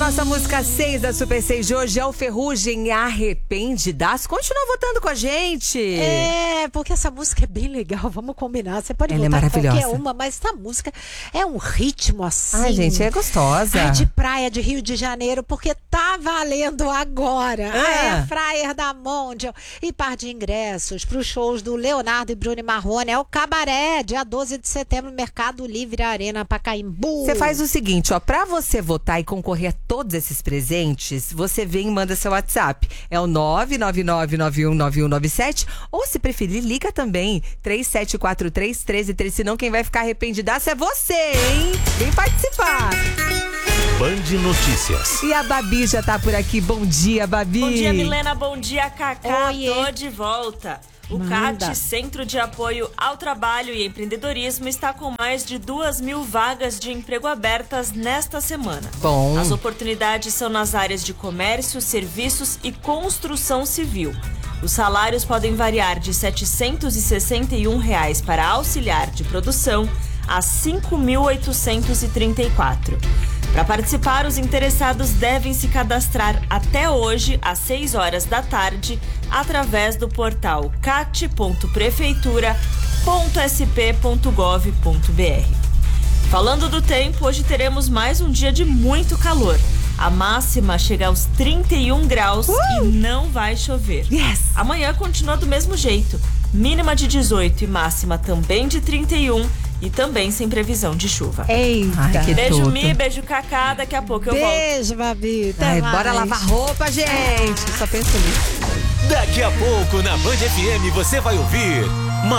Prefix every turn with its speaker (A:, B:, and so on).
A: nossa música 6 da Super 6 de hoje é o Ferrugem Arrependidas. Continua votando com a gente.
B: É, porque essa música é bem legal, vamos combinar. Você pode
A: Ela
B: votar
A: é maravilhosa.
B: qualquer uma, mas essa música é um ritmo assim.
A: Ai, gente, é gostosa.
B: De praia de Rio de Janeiro, porque tá valendo agora. A Air Fryer da Mondial e par de ingressos para os shows do Leonardo e Bruno Marrone. É o Cabaré, dia 12 de setembro, Mercado Livre Arena, Pacaembu.
A: Você faz o seguinte, ó, pra você votar e concorrer a todos esses presentes, você vem e manda seu WhatsApp. É o 999919197, ou se preferir, liga também, 3743-1313, senão quem vai ficar arrependidaço é você, hein? Vem participar!
C: Band Notícias.
A: E a Babi já tá por aqui. Bom dia, Babi.
D: Bom dia, Milena. Bom dia, Cacá.
B: Oiê.
D: Tô de volta. O
B: Manda.
D: CAT, Centro de Apoio ao Trabalho e Empreendedorismo, está com mais de 2.000 vagas de emprego abertas nesta semana.
A: Bom.
D: As oportunidades são nas áreas de comércio, serviços e construção civil. Os salários podem variar de R$ 761 para auxiliar de produção a R$ 5.834. Para participar, os interessados devem se cadastrar até hoje, às 6 horas da tarde, através do portal cat.prefeitura.sp.gov.br. Falando do tempo, hoje teremos mais um dia de muito calor. A máxima chega aos 31 graus e não vai chover.
A: Yes!
D: Amanhã continua do mesmo jeito. Mínima de 18 e máxima também de 31 e também sem previsão de chuva.
B: Eita.
A: Ai, que
D: Beijo,
A: tudo.
D: Mi, beijo, Cacá. Daqui a pouco eu volto.
B: Beijo, Babi. Até
A: Ai,
B: mais.
A: bora lavar roupa, gente. Só penso nisso.
C: Daqui a pouco na Band FM você vai ouvir